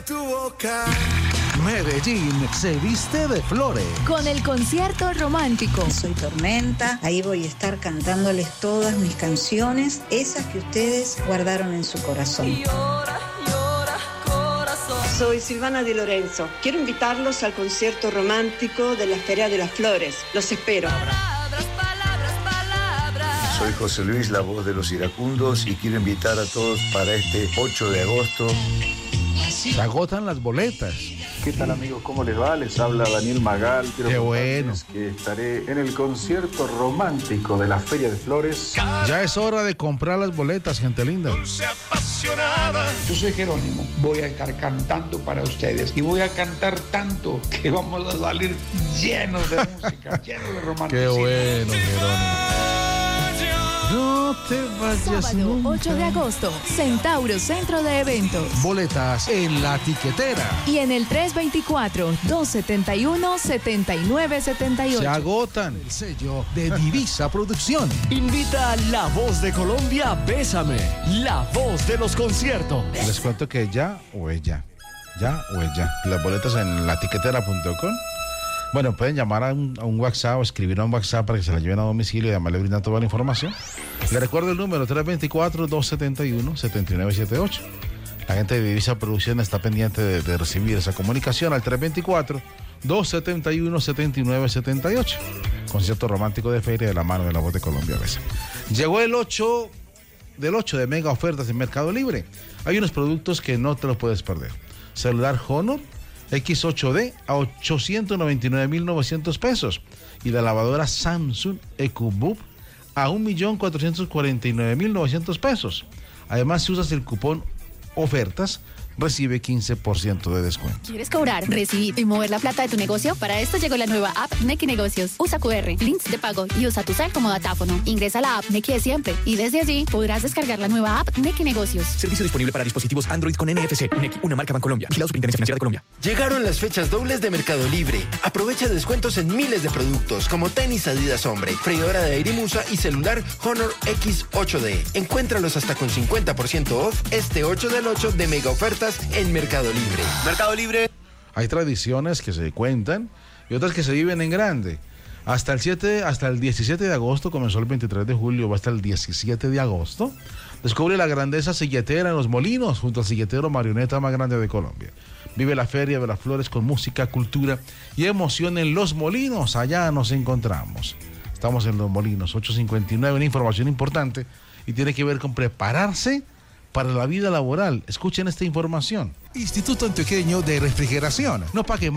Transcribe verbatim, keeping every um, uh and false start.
tu boca. Medellín se viste de flores. Con el concierto romántico. Soy Tormenta, ahí voy a estar cantándoles todas mis canciones, esas que ustedes guardaron en su corazón. Llora, llora, corazón. Soy Silvana Di Lorenzo. Quiero invitarlos al concierto romántico de la Feria de las Flores. Los espero. Palabras, palabras, palabras. Soy José Luis, la voz de los iracundos, y quiero invitar a todos para este ocho de agosto. Se agotan las boletas. ¿Qué tal, amigos? ¿Cómo les va? Les habla Daniel Magal. Quiero Qué bueno. que estaré en el concierto romántico de la Feria de Flores. Ya es hora de comprar las boletas, gente linda. Yo soy Jerónimo, voy a estar cantando para ustedes y voy a cantar tanto que vamos a salir llenos de música, llenos de romanticismo. Qué bueno, Jerónimo. No te vayas Sábado nunca. ocho de agosto, Centauro Centro de Eventos. Boletas en La Tiquetera. Y en el tres veinticuatro, dos setenta y uno, setenta y nueve setenta y ocho. Se agotan. El sello de Divisa Producción. Invita a La Voz de Colombia, Bésame, la voz de los conciertos. Les cuento que ya o ella, ya o ella. Las boletas en la tiquetera punto com. Bueno, pueden llamar a un, a un WhatsApp o escribir a un WhatsApp para que se la lleven a domicilio y además le brindan toda la información. Les recuerdo el número tres veinticuatro, dos setenta y uno, setenta y nueve setenta y ocho. La gente de Divisa Producción está pendiente de, de recibir esa comunicación al tres veinticuatro, dos setenta y uno, setenta y nueve setenta y ocho. Concierto romántico de feria de la mano de La Voz de Colombia. ¿Ves? Llegó el ocho del ocho de mega ofertas en Mercado Libre. Hay unos productos que no te los puedes perder. Celular Honor equis ocho de a ochocientos noventa y nueve mil novecientos pesos y la lavadora Samsung EcoBook a un millón cuatrocientos cuarenta y nueve mil novecientos pesos. Además, si usas el cupón ofertas, recibe quince por ciento de descuento. ¿Quieres cobrar, recibir y mover la plata de tu negocio? Para esto llegó la nueva app Nequi Negocios. Usa cu erre, links de pago y usa tu cel como datáfono. Ingresa a la app Nequi de siempre y desde allí podrás descargar la nueva app Nequi Negocios. Servicio disponible para dispositivos Android con N F C. Nequi, una marca Bancolombia. Vigilado Superintendencia Financiera de Colombia. Llegaron las fechas dobles de Mercado Libre. Aprovecha descuentos en miles de productos como tenis Adidas Hombre, freidora de aire Musa y celular Honor equis ocho de. Encuéntralos hasta con cincuenta por ciento off este ocho del ocho de mega ofertas en Mercado Libre. Mercado Libre. Hay tradiciones que se cuentan y otras que se viven en grande. Hasta el siete, hasta el diecisiete de agosto, comenzó el veintitrés de julio, va hasta el diecisiete de agosto. Descubre la grandeza silletera en Los Molinos, junto al silletero marioneta más grande de Colombia. Vive la Feria de las Flores con música, cultura y emoción en Los Molinos. Allá nos encontramos. Estamos en Los Molinos, ocho cincuenta y nueve, una información importante y tiene que ver con prepararse para la vida laboral. Escuchen esta información. Instituto Antioqueño de Refrigeración. No pague más.